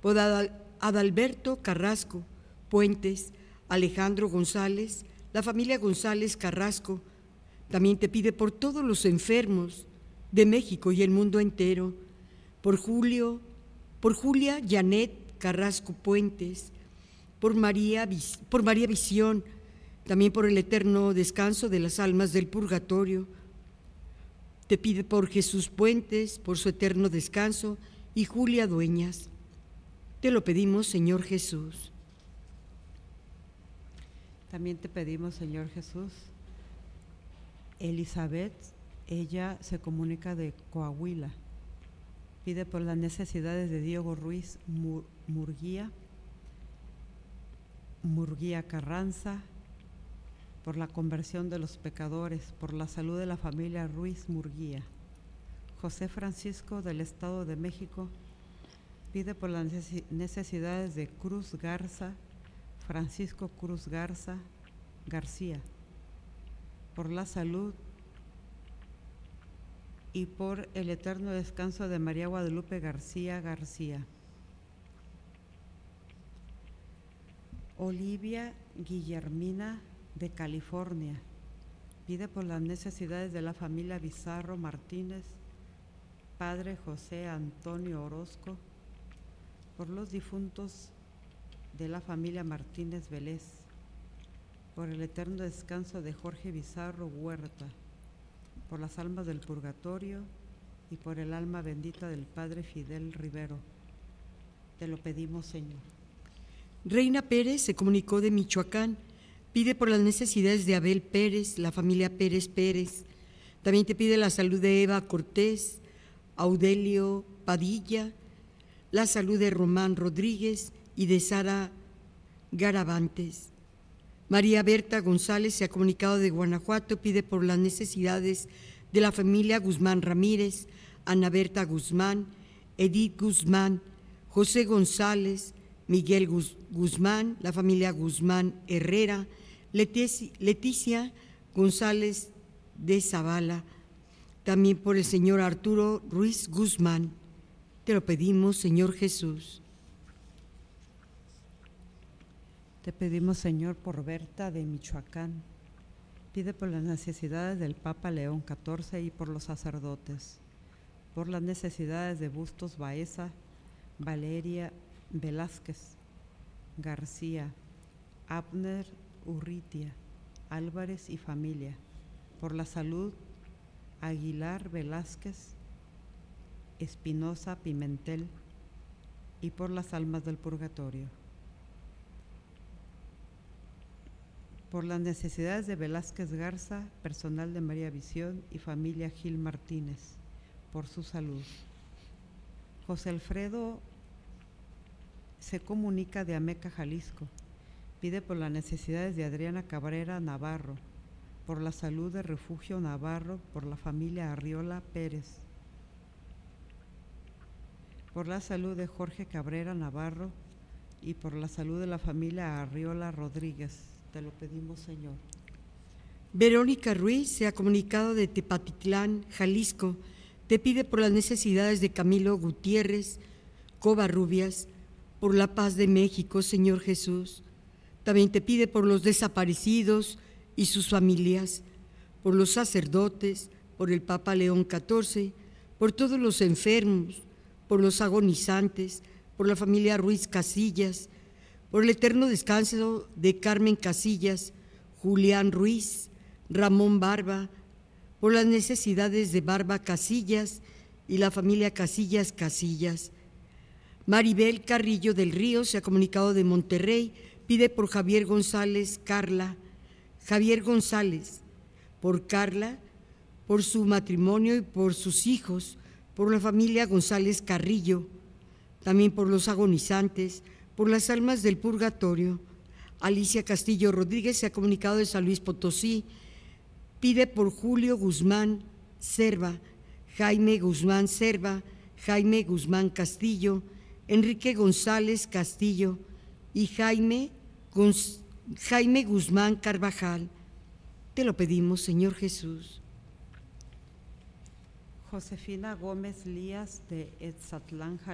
por Adalberto Carrasco Puentes, Alejandro González, la familia González Carrasco. También te pide por todos los enfermos de México y el mundo entero, por Julia Janet Carrasco Puentes, por María Visión, también por el eterno descanso de las almas del purgatorio. Te pide por Jesús Puentes, por su eterno descanso, y Julia Dueñas. Te lo pedimos, Señor Jesús. También te pedimos, Señor Jesús, Elizabeth, ella se comunica de Coahuila. Pide por las necesidades de Diego Ruiz Murguía Carranza, por la conversión de los pecadores, por la salud de la familia Ruiz Murguía. José Francisco del Estado de México pide por las necesidades de Cruz Garza, Francisco Cruz García, por la salud y por el eterno descanso de María Guadalupe García. Olivia Guillermina de California pide por las necesidades de la familia Bizarro Martínez, padre José Antonio Orozco, por los difuntos de la familia Martínez Vélez, por el eterno descanso de Jorge Bizarro Huerta, por las almas del purgatorio y por el alma bendita del padre Fidel Rivero. Te lo pedimos, Señor. Reina Pérez se comunicó de Michoacán, pide por las necesidades de Abel Pérez, la familia Pérez Pérez. También te pide la salud de Eva Cortés, Audelio Padilla, la salud de Román Rodríguez y de Sara Garavantes. María Berta González se ha comunicado de Guanajuato, pide por las necesidades de la familia Guzmán Ramírez, Ana Berta Guzmán, Edith Guzmán, José González, Miguel Guzmán, la familia Guzmán Herrera, Leticia González de Zavala, también por el señor Arturo Ruiz Guzmán. Te lo pedimos, Señor Jesús. Te pedimos, Señor, por Berta de Michoacán. Pide por las necesidades del Papa León XIV y por los sacerdotes, por las necesidades de Bustos Baeza, Valeria Velázquez García, Abner Urritia, Álvarez y familia, por la salud Aguilar Velázquez, Espinosa Pimentel y por las almas del purgatorio. Por las necesidades de Velázquez Garza, personal de María Visión y familia Gil Martínez, por su salud. José Alfredo se comunica de Ameca, Jalisco. Pide por las necesidades de Adriana Cabrera Navarro, por la salud de Refugio Navarro, por la familia Arriola Pérez, por la salud de Jorge Cabrera Navarro y por la salud de la familia Arriola Rodríguez. Te lo pedimos, Señor. Verónica Ruiz se ha comunicado de Tepatitlán, Jalisco. Te pide por las necesidades de Camilo Gutiérrez Covarrubias, por la paz de México, Señor Jesús. También te pide por los desaparecidos y sus familias, por los sacerdotes, por el Papa León XIV, por todos los enfermos, por los agonizantes, por la familia Ruiz Casillas, por el eterno descanso de Carmen Casillas, Julián Ruiz, Ramón Barba, por las necesidades de Barba Casillas y la familia Casillas. Maribel Carrillo del Río se ha comunicado de Monterrey, pide por Javier González por Carla, por su matrimonio y por sus hijos, por la familia González Carrillo, también por los agonizantes, por las almas del purgatorio. Alicia Castillo Rodríguez se ha comunicado de San Luis Potosí, pide por Julio Guzmán Cerva, Jaime Guzmán Cerva, Jaime Guzmán Castillo, Enrique González Castillo y Jaime Guzmán Carvajal. Te lo pedimos, Señor Jesús. Josefina Gómez Lías de Etzatlán,